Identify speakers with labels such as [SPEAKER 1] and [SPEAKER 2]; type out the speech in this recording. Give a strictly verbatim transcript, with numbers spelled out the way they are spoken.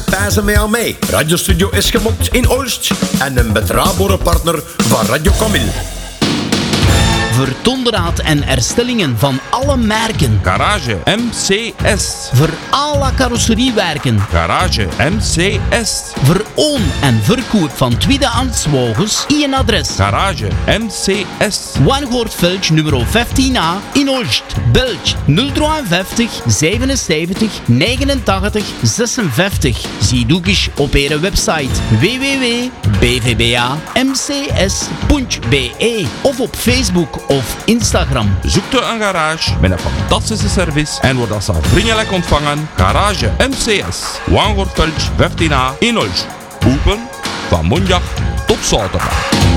[SPEAKER 1] pijzen mij aan mij. Radiostudio is gemokt in Olst en een betrouwbare partner van Radio Camille.
[SPEAKER 2] Voor onderhoud en herstellingen van alle merken.
[SPEAKER 3] Garage M C S.
[SPEAKER 2] Voor alle carrosseriewerken.
[SPEAKER 3] Garage M C S.
[SPEAKER 2] Voor oon- en verkoop van tweedehands wagens. Een adres.
[SPEAKER 3] Garage M C S.
[SPEAKER 2] Wangoortveld nummer vijftien A in Olst. Belg nul vijfenvijftig zevenenzeventig negenentachtig zesenvijftig. Zie ook eens op onze website w w w punt b v b a m c s punt b e of op Facebook of Instagram.
[SPEAKER 3] Zoekt u een garage met een fantastische service en wordt als vriendelijk ontvangen. Garage M C S. Wangoortveld vijftien A in Olst. Open van maandag tot zaterdag.